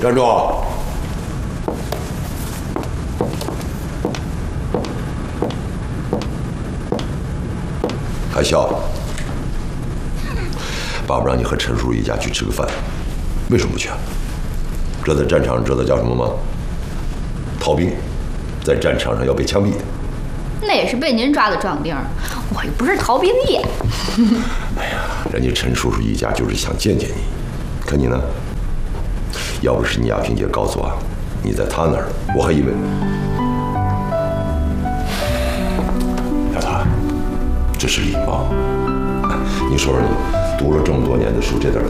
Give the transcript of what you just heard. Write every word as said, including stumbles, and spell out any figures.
站住！还笑？爸爸让你和陈叔叔一家去吃个饭，为什么不去啊？这在战场上知道叫什么吗？逃兵，在战场上要被枪毙的。 那也是被您抓的壮丁，我又不是逃兵役。 哎呀，人家陈叔叔一家就是想见见你，可你呢？要不是你亚萍姐告诉我你在他那儿，我还以为。小谭，这是礼貌。你说说你，读了这么多年的书，这点